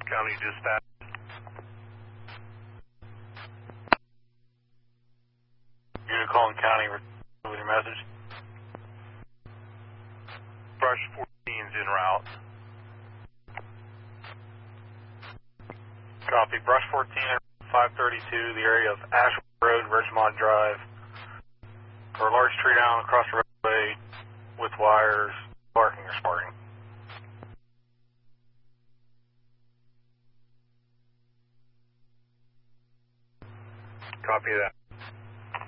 County Dispatch. Unit calling County with your message. Brush 14's en route. Copy. Brush 14 at 532, the area of Ashwood Road, Ridgemont Drive. For a large tree down across the roadway with wires, barking or sparking. Copy that.